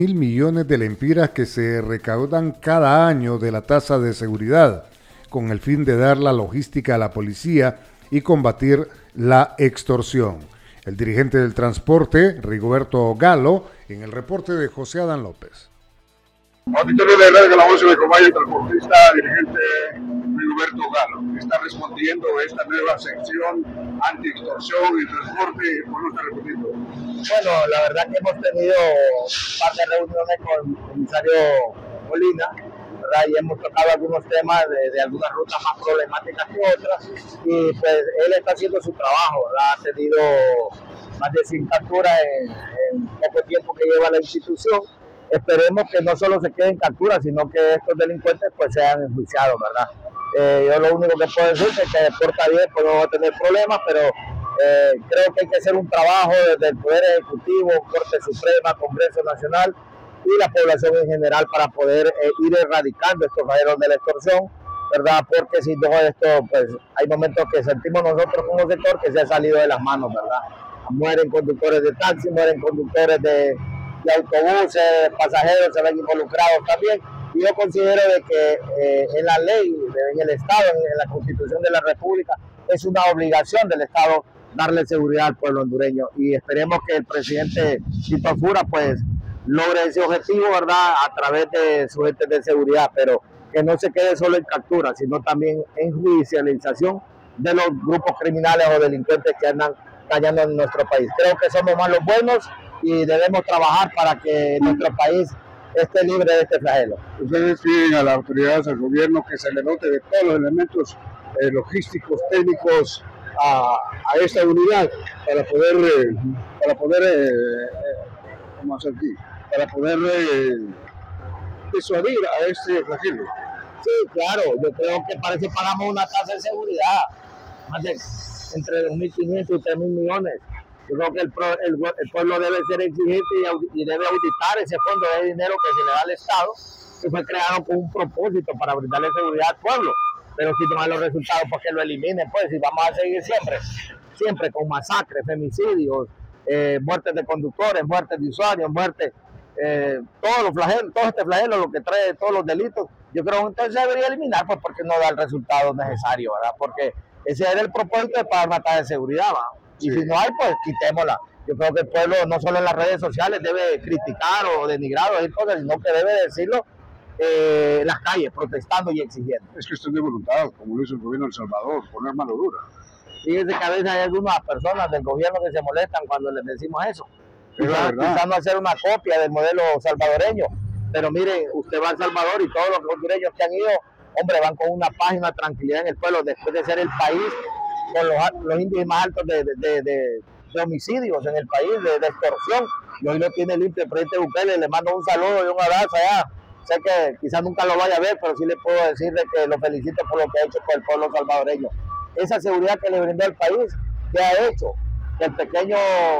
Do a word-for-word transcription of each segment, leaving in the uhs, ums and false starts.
mil millones de lempiras que se recaudan cada año de la tasa de seguridad, con el fin de dar la logística a la policía y combatir la extorsión. El dirigente del transporte, Rigoberto Galo, en el reporte de José Adán López. Auditorio de la Calabozo de Comayo, transportista, dirigente Rigoberto Galo, está respondiendo a esta nueva sección anti-extorsión y transporte. ¿Por no está respondiendo? Bueno, la verdad que hemos tenido un par de reuniones con el comisario Molina, ¿verdad? Y hemos tocado algunos temas de, de algunas rutas más problemáticas que otras, y pues él está haciendo su trabajo, ¿verdad? Ha tenido más de cien capturas en, en poco tiempo que lleva la institución. Esperemos que no solo se queden capturas, sino que estos delincuentes pues sean enjuiciados, ¿verdad? Eh, yo lo único que puedo decir es que se porta bien, pues no va a tener problemas, pero eh, creo que hay que hacer un trabajo desde el Poder Ejecutivo, Corte Suprema, Congreso Nacional y la población en general para poder eh, ir erradicando estos flagelos de la extorsión, ¿verdad? Porque si no esto, pues hay momentos que sentimos nosotros como sector que se ha salido de las manos, ¿verdad? Mueren conductores de taxi, mueren conductores de de autobuses, pasajeros se ven involucrados también, y yo considero de que eh, en la ley, en el Estado, en la Constitución de la República, es una obligación del Estado darle seguridad al pueblo hondureño, y esperemos que el presidente Tito Fura pues logre ese objetivo, ¿verdad?, a través de sus entes de seguridad, pero que no se quede solo en captura, sino también en judicialización de los grupos criminales o delincuentes que andan dañando en nuestro país. Creo que somos más los buenos y debemos trabajar para que nuestro país esté libre de este flagelo. Ustedes piden a las autoridades, al gobierno, que se le dote de todos los elementos eh, logísticos, técnicos a, a esta unidad para poder, eh, para poder, eh, eh, ¿cómo hacer aquí? Para poder eh, disuadir a este flagelo. Sí, claro, yo creo que para eso pagamos una tasa de seguridad, más de entre dos mil quinientos y tres mil millones. Yo creo que el, pro, el, el pueblo debe ser exigente y, y debe auditar ese fondo de dinero que se le da al Estado, que fue creado con un propósito para brindarle seguridad al pueblo. Pero si no hay los resultados, pues que lo eliminen, pues, si vamos a seguir siempre, siempre con masacres, femicidios, eh, muertes de conductores, muertes de usuarios, muertes, eh, todos los flagelos, todo este flagelo, lo que trae todos los delitos, yo creo que entonces se debería eliminar, pues porque no da el resultado necesario, ¿verdad? Porque ese era el propósito de pagar una tasa de seguridad, ¿verdad? Y sí. Si no hay, pues quitémosla. Yo creo que el pueblo, no solo en las redes sociales, debe criticar o denigrar o decir cosas, sino que debe decirlo eh, en las calles, protestando y exigiendo. Es cuestión de voluntad, como lo hizo el gobierno de El Salvador, poner mano dura. Fíjense que a veces hay algunas personas del gobierno que se molestan cuando les decimos eso. Sí, están intentando hacer una copia del modelo salvadoreño. Pero mire, usted va a El Salvador y todos los hondureños que han ido, hombre, van con una paz y una tranquilidad en el pueblo, después de ser el país con los, los índices más altos de, de, de, de homicidios en el país, de, de extorsión. Y hoy lo tiene limpio el presidente Bukele, le mando un saludo y un abrazo allá. Sé que quizás nunca lo vaya a ver, pero sí le puedo decir de que lo felicito por lo que ha hecho por el pueblo salvadoreño. Esa seguridad que le brindó el país, que ha hecho que el pequeño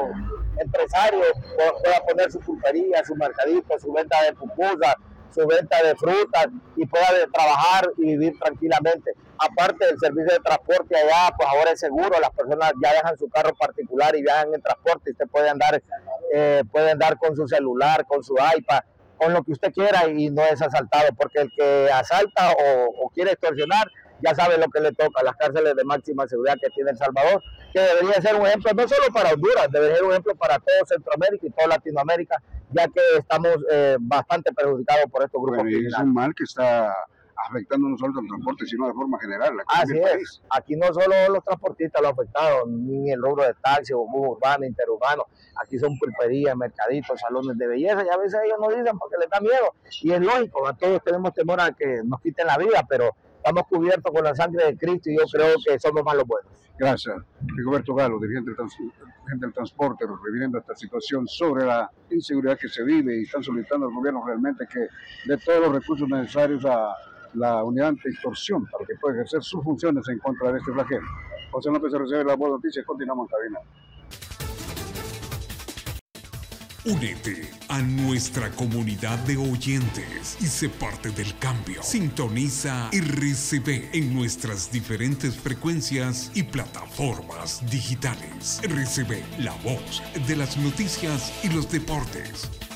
empresario pueda poner su pulpería, su mercadito, su venta de pupusas, su venta de frutas y pueda trabajar y vivir tranquilamente. Aparte del servicio de transporte allá, pues ahora es seguro, las personas ya dejan su carro particular y viajan en transporte y usted puede andar, eh, puede andar con su celular, con su iPad, con lo que usted quiera y no es asaltado, porque el que asalta o, o quiere extorsionar ya sabe lo que le toca, las cárceles de máxima seguridad que tiene El Salvador, que debería ser un ejemplo no solo para Honduras, debería ser un ejemplo para todo Centroamérica y toda Latinoamérica, ya que estamos eh, bastante perjudicados por estos grupos bueno, y criminales. Es un mal que está afectando no solo al transporte, sino de forma general. La Así es, país. Aquí no solo los transportistas lo han afectado, ni el rubro de taxi o bus urbano, interurbano, aquí son pulperías, mercaditos, salones de belleza, y a veces ellos nos dicen porque les da miedo, y es lógico, a todos tenemos temor a que nos quiten la vida, pero estamos cubiertos con la sangre de Cristo y yo sí. creo que somos más los buenos. Gracias. Rigoberto Galo, dirigente del, trans, dirigente del transporte, refiriendo a esta situación sobre la inseguridad que se vive y están solicitando al gobierno realmente que dé todos los recursos necesarios a la unidad anti-extorsión para que pueda ejercer sus funciones en contra de este flagelo. José López, recibe la voz de noticias, continuamos en cabina. Únete a nuestra comunidad de oyentes y sé parte del cambio. Sintoniza R C B en nuestras diferentes frecuencias y plataformas digitales. R C B, la voz de las noticias y los deportes.